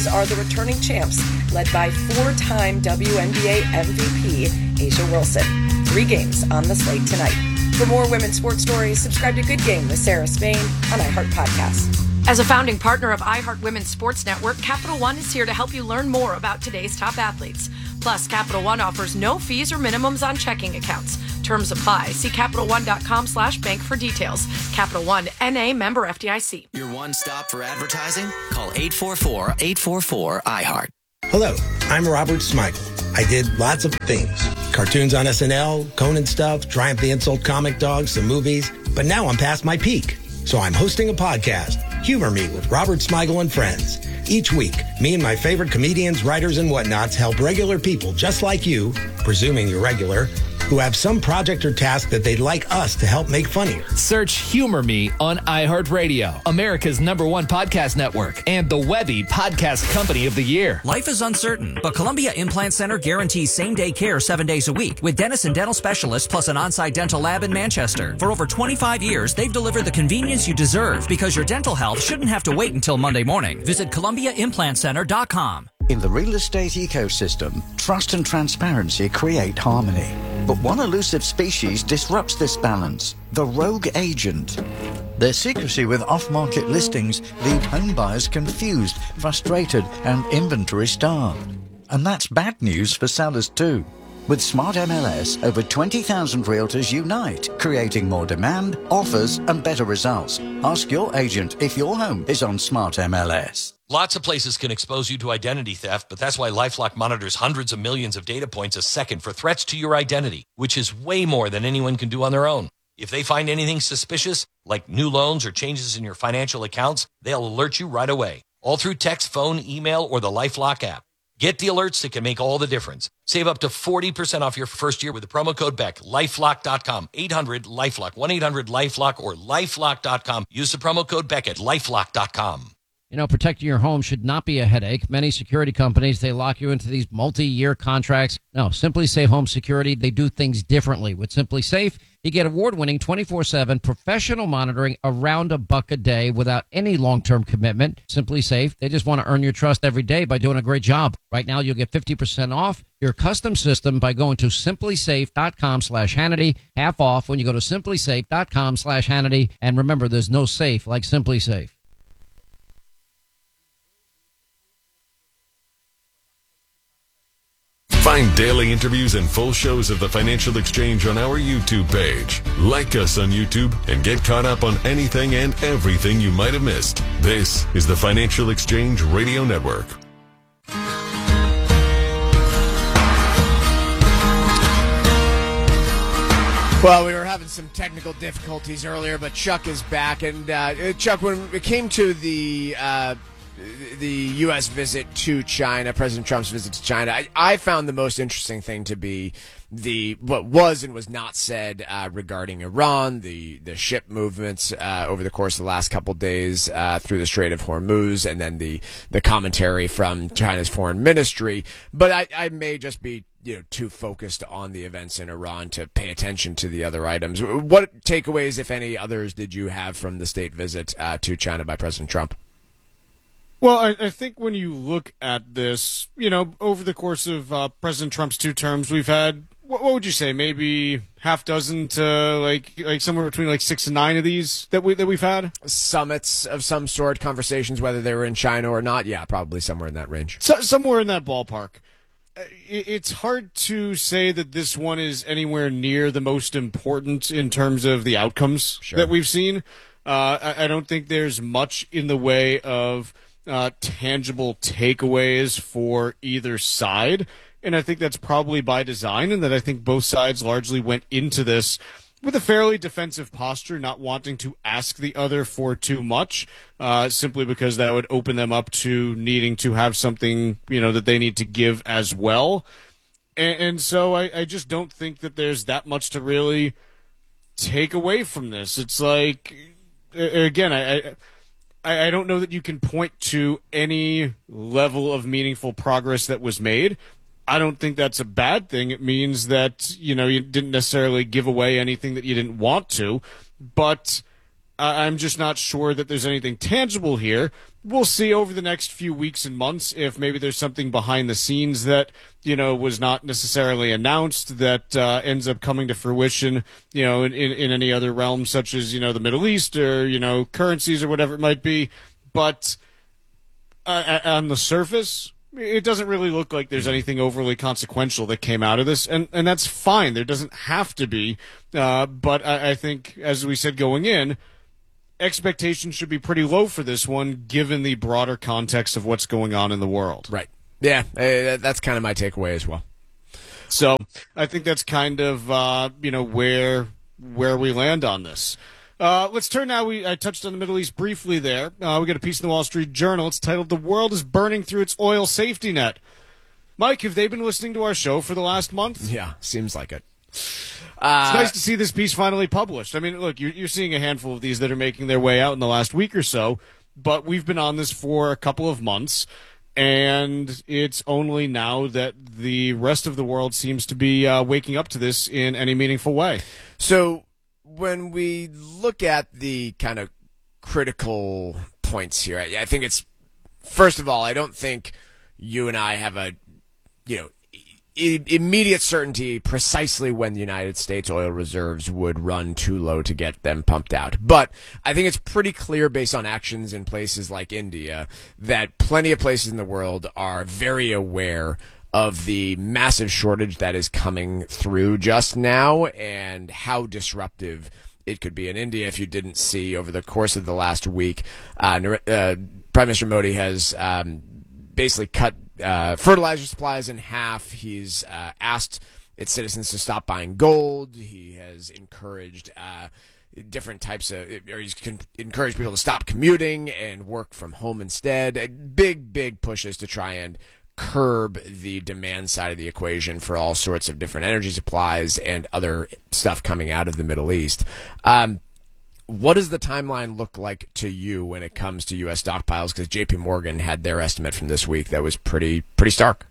are the returning champs, led by four-time WNBA MVP A'ja Wilson. 3 games on the slate tonight. For more women's sports stories, subscribe to Good Game with Sarah Spain on iHeart Podcasts. As a founding partner of iHeart Women's Sports Network, Capital One is here to help you learn more about today's top athletes. Plus, Capital One offers no fees or minimums on checking accounts. Terms apply. See CapitalOne.com/bank for details. Capital One, N.A. member FDIC. Your one stop for advertising? Call 844-844-iHeart. Hello, I'm Robert Smigel. I did lots of things. Cartoons on SNL, Conan stuff, Triumph the Insult comic dogs, some movies. But now I'm past my peak. So I'm hosting a podcast, Humor Me with Robert Smigel and Friends. Each week, me and my favorite comedians, writers, and whatnots help regular people just like you, presuming you're regular, who have some project or task that they'd like us to help make funnier. Search Humor Me on iHeartRadio, America's #1 podcast network, and the Webby Podcast Company of the Year. Life is uncertain, but Columbia Implant Center guarantees same-day care 7 days a week with dentists and dental specialists plus an on-site dental lab in Manchester. For over 25 years, they've delivered the convenience you deserve because your dental health shouldn't have to wait until Monday morning. Visit ColumbiaImplantCenter.com. In the real estate ecosystem, trust and transparency create harmony. But one elusive species disrupts this balance, the rogue agent. Their secrecy with off-market listings leave home buyers confused, frustrated, and inventory starved. And that's bad news for sellers too. With Smart MLS, over 20,000 realtors unite, creating more demand, offers, and better results. Ask your agent if your home is on Smart MLS. Lots of places can expose you to identity theft, but that's why LifeLock monitors hundreds of millions of data points a second for threats to your identity, which is way more than anyone can do on their own. If they find anything suspicious, like new loans or changes in your financial accounts, they'll alert you right away, all through text, phone, email, or the LifeLock app. Get the alerts that can make all the difference. Save up to 40% off your first year with the promo code BECK. LifeLock.com. 800-LifeLock. 1-800-LifeLock or LifeLock.com. Use the promo code BECK at LifeLock.com. You know, protecting your home should not be a headache. Many security companies, they lock you into these multi-year contracts. No, Simply Safe Home Security, they do things differently. With Simply Safe, you get award-winning 24/7 professional monitoring around $1 a day without any long-term commitment. Simply Safe, they just want to earn your trust every day by doing a great job. Right now, you'll get 50% off your custom system by going to simplysafe.com/Hannity. Half off when you go to simplysafe.com/Hannity. And remember, there's no safe like Simply Safe. Find daily interviews and full shows of the Financial Exchange on our YouTube page. Like us on YouTube and get caught up on anything and everything you might have missed. This is the Financial Exchange Radio Network. Well, we were having some technical difficulties earlier, but Chuck is back. And Chuck, when it came to the U.S. visit to China, President Trump's visit to China, I found the most interesting thing to be what was and was not said regarding Iran, the ship movements over the course of the last couple days through the Strait of Hormuz, and then the commentary from China's foreign ministry. But I may just be too focused on the events in Iran to pay attention to the other items. What takeaways, if any others, did you have from the state visit to China by President Trump? Well, I think when you look at this, over the course of President Trump's 2 terms, we've had, what would you say, maybe half dozen to like somewhere between 6 and 9 of these that we've had? Summits of some sort, conversations, whether they were in China or not. Yeah, probably somewhere in that range. Somewhere in that ballpark. It's hard to say that this one is anywhere near the most important in terms of the outcomes that we've seen. I don't think there's much in the way of tangible takeaways for either side, and I think that's probably by design, and that I think both sides largely went into this with a fairly defensive posture, not wanting to ask the other for too much, simply because that would open them up to needing to have something, that they need to give as well. And so I just don't think that there's that much to really take away from this. It's like, again, I don't know that you can point to any level of meaningful progress that was made. I don't think that's a bad thing. It means that, you didn't necessarily give away anything that you didn't want to, but I'm just not sure that there's anything tangible here. we'll see over the next few weeks and months if maybe there's something behind the scenes that, was not necessarily announced that ends up coming to fruition, in any other realm, such as, the Middle East or, currencies or whatever it might be. But on the surface, it doesn't really look like there's anything overly consequential that came out of this, and that's fine. There doesn't have to be. But I think, as we said going in, expectations should be pretty low for this one, given the broader context of what's going on in the world. Right. Yeah, that's kind of my takeaway as well. So I think that's kind of where we land on this. Let's turn now. I touched on the Middle East briefly there. We got a piece in the Wall Street Journal. It's titled, "The World is Burning Through Its Oil Safety Net." Mike, have they been listening to our show for the last month? Yeah, seems like it. It's nice to see this piece finally published. I mean, look, you're seeing a handful of these that are making their way out in the last week or so, but we've been on this for a couple of months, and it's only now that the rest of the world seems to be waking up to this in any meaningful way. So when we look at the kind of critical points here, I think it's, first of all, I don't think you and I have a, immediate certainty precisely when the United States oil reserves would run too low to get them pumped out. But I think it's pretty clear based on actions in places like India that plenty of places in the world are very aware of the massive shortage that is coming through just now and how disruptive it could be. In India, if you didn't see over the course of the last week, Prime Minister Modi has basically cut fertilizer supplies in half. He's asked its citizens to stop buying gold. He has encouraged different types of, or he's encouraged people to stop commuting and work from home instead. Big pushes to try and curb the demand side of the equation for all sorts of different energy supplies and other stuff coming out of the Middle East. What does the timeline look like to you when it comes to U.S. stockpiles? Because J.P. Morgan had their estimate from this week that was pretty stark.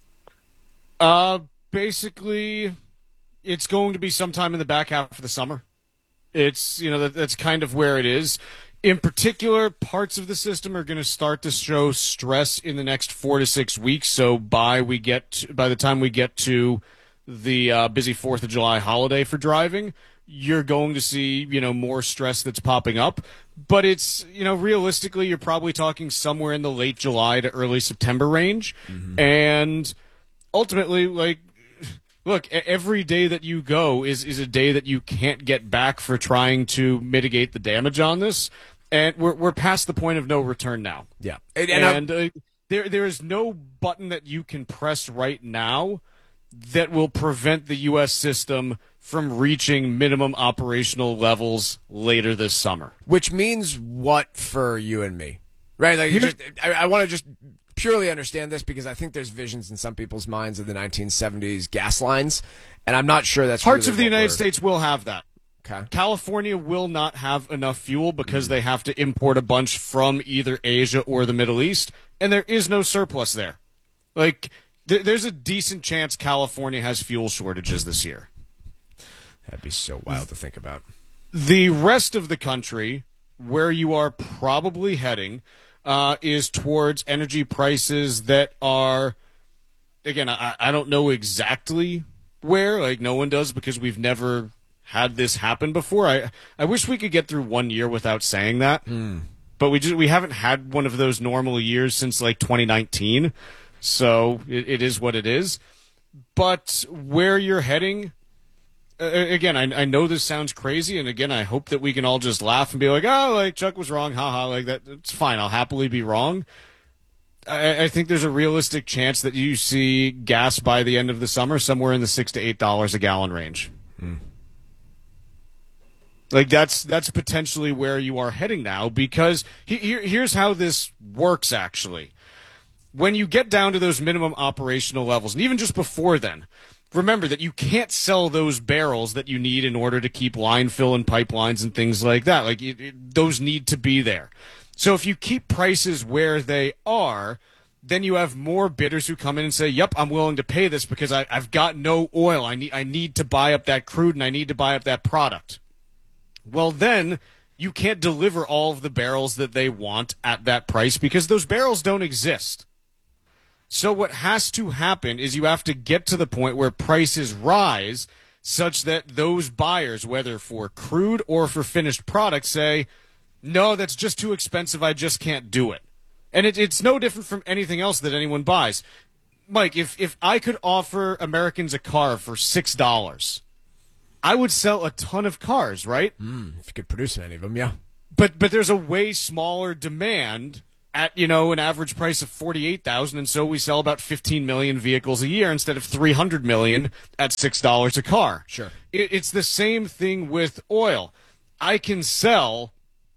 Basically, it's going to be sometime in the back half of the summer. It's, that's kind of where it is. In particular, parts of the system are going to start to show stress in the next 4 to 6 weeks. So by the time we get to the busy 4th of July holiday for driving, you're going to see, more stress that's popping up. But it's, realistically, you're probably talking somewhere in the late July to early September range. Mm-hmm. And ultimately, look, every day that you go is a day that you can't get back for trying to mitigate the damage on this. And we're past the point of no return now. Yeah. And there is no button that you can press right now that will prevent the U.S. system from reaching minimum operational levels later this summer. Which means what for you and me? Right? I want to just purely understand this because I think there's visions in some people's minds of the 1970s gas lines, and I'm not sure that's parts really of the United States will have that. Okay. California will not have enough fuel because they have to import a bunch from either Asia or the Middle East, and there is no surplus there. There's a decent chance California has fuel shortages this year. That'd be so wild to think about. The rest of the country, where you are probably heading, is towards energy prices that are, again, I don't know exactly where. No one does because we've never had this happen before. I wish we could get through 1 year without saying that, but we haven't had one of those normal years since 2019. So it is what it is. But where you're heading, again, I know this sounds crazy, and again, I hope that we can all just laugh and be like, Chuck was wrong, haha, that. It's fine, I'll happily be wrong. I think there's a realistic chance that you see gas by the end of the summer somewhere in the $6 to $8 a gallon range. That's potentially where you are heading now, because here's how this works, actually. When you get down to those minimum operational levels, and even just before then, remember that you can't sell those barrels that you need in order to keep line fill and pipelines and things like that. Those need to be there. So if you keep prices where they are, then you have more bidders who come in and say, yep, I'm willing to pay this because I've got no oil. I need to buy up that crude and I need to buy up that product. Well, then you can't deliver all of the barrels that they want at that price because those barrels don't exist. So what has to happen is you have to get to the point where prices rise such that those buyers, whether for crude or for finished products, say, no, that's just too expensive. I just can't do it. And it's no different from anything else that anyone buys. Mike, if I could offer Americans a car for $6, I would sell a ton of cars, right? If you could produce any of them, yeah. But there's a way smaller demand at, an average price of $48,000, and so we sell about 15 million vehicles a year instead of 300 million at $6 a car. Sure. It's the same thing with oil. I can sell,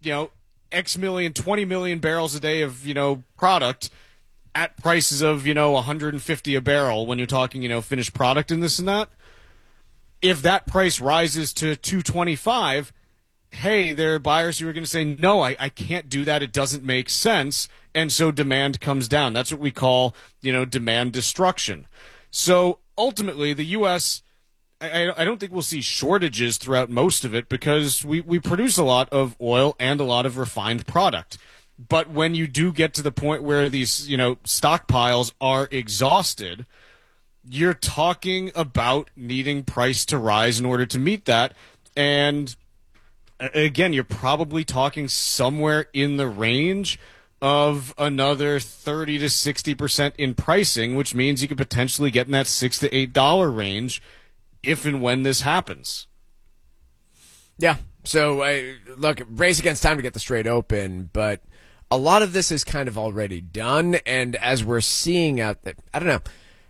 X million, 20 million barrels a day of, product at prices of, 150 a barrel when you're talking, finished product and this and that. If that price rises to 225, hey, there are buyers who are going to say, no, I can't do that. It doesn't make sense. And so demand comes down. That's what we call, demand destruction. So ultimately, the U.S., I don't think we'll see shortages throughout most of it because we produce a lot of oil and a lot of refined product. But when you do get to the point where these, stockpiles are exhausted, you're talking about needing price to rise in order to meet that. And again, you're probably talking somewhere in the range of another 30 to 60% in pricing, which means you could potentially get in that $6 to $8 range if and when this happens. Yeah. So, look, race against time to get the Strait open, but a lot of this is kind of already done. And as we're seeing out there, I don't know,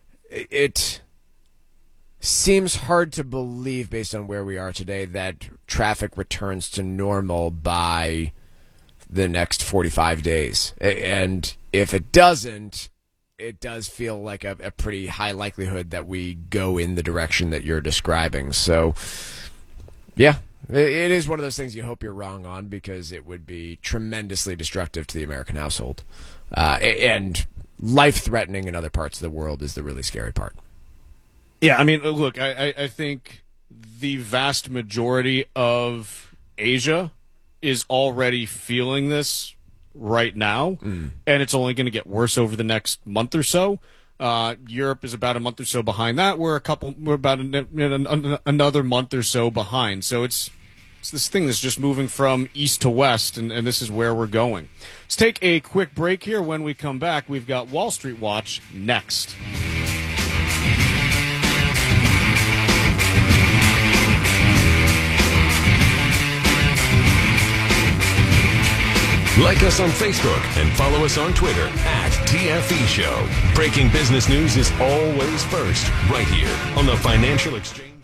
it seems hard to believe based on where we are today that traffic returns to normal by the next 45 days. And if it doesn't, it does feel like a pretty high likelihood that we go in the direction that you're describing. So, yeah, it is one of those things you hope you're wrong on because it would be tremendously destructive to the American household. And life-threatening in other parts of the world is the really scary part. Yeah, I mean, look, I think the vast majority of Asia is already feeling this right now, and it's only going to get worse over the next month or so. Europe is about a month or so behind that. We're about another month or so behind. So it's this thing that's just moving from east to west, and this is where we're going. Let's take a quick break here. When we come back, we've got Wall Street Watch next. Like us on Facebook and follow us on Twitter @TFE Show. Breaking business news is always first, right here on the Financial Exchange.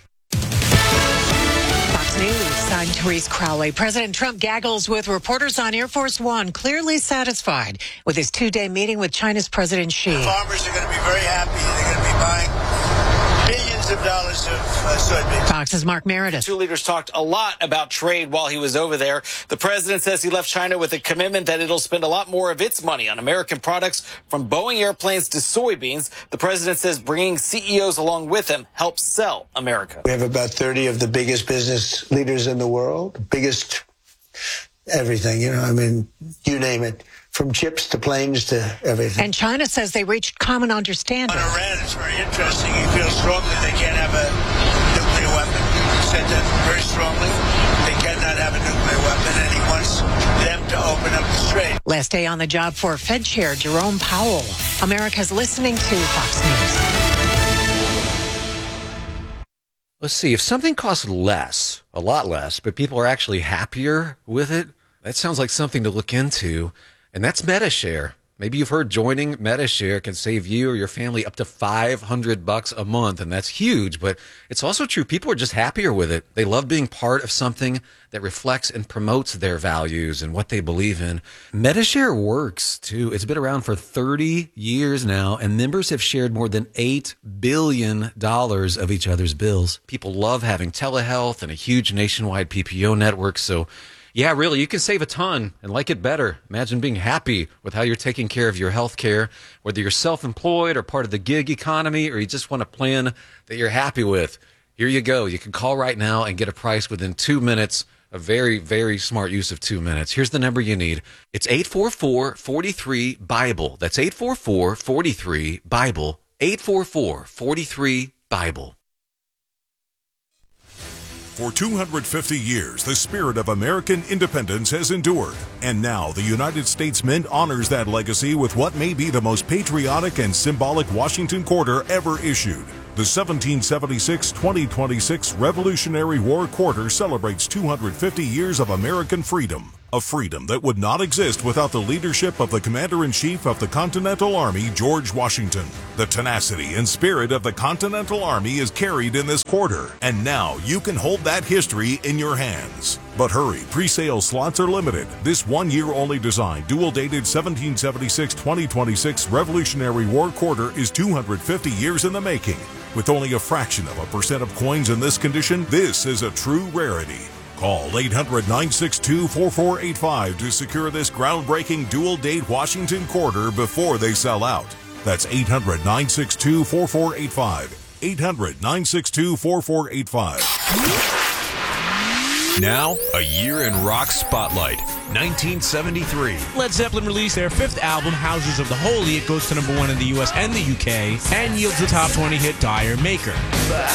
Fox News, I'm Therese Crowley. President Trump gaggles with reporters on Air Force One, clearly satisfied with his two-day meeting with China's President Xi. Farmers are going to be very happy. They're going to be buying billions of dollars of soybeans. Fox's Mark Meredith. Two leaders talked a lot about trade while he was over there. The president says he left China with a commitment that it'll spend a lot more of its money on American products, from Boeing airplanes to soybeans. The president says bringing CEOs along with him helps sell America. We have about 30 of the biggest business leaders in the world, biggest everything, you name it. From chips to planes to everything. And China says they reached common understanding. On Iran, it's very interesting. He feels strongly they can't have a nuclear weapon. He said that very strongly. They cannot have a nuclear weapon, and he wants them to open up the strait. Last day on the job for Fed Chair Jerome Powell. America's listening to Fox News. Let's see. If something costs less, a lot less, but people are actually happier with it, that sounds like something to look into. And that's MetaShare. Maybe you've heard joining MetaShare can save you or your family up to $500 a month, and that's huge. But it's also true. People are just happier with it. They love being part of something that reflects and promotes their values and what they believe in. MetaShare works, too. It's been around for 30 years now, and members have shared more than $8 billion of each other's bills. People love having telehealth and a huge nationwide PPO network, so yeah, really, you can save a ton and like it better. Imagine being happy with how you're taking care of your health care, whether you're self-employed or part of the gig economy, or you just want a plan that you're happy with. Here you go. You can call right now and get a price within 2 minutes. A very, very smart use of 2 minutes. Here's the number you need. It's 844-43-BIBLE. That's 844-43-BIBLE. 844-43-BIBLE. For 250 years, the spirit of American independence has endured. And now the United States Mint honors that legacy with what may be the most patriotic and symbolic Washington Quarter ever issued. The 1776-2026 Revolutionary War Quarter celebrates 250 years of American freedom. A freedom that would not exist without the leadership of the Commander-in-Chief of the Continental Army, George Washington. The tenacity and spirit of the Continental Army is carried in this quarter, and now you can hold that history in your hands. But hurry, pre-sale slots are limited. This one-year-only design, dual-dated 1776-2026 Revolutionary War Quarter is 250 years in the making. With only a fraction of a percent of coins in this condition, this is a true rarity. Call 800-962-4485 to secure this groundbreaking dual-date Washington Quarter before they sell out. That's 800-962-4485. 800-962-4485. Now, a year in rock spotlight. 1973. Led Zeppelin released their fifth album, Houses of the Holy. It goes to #1 in the US and the UK and yields the top 20 hit Dire Maker.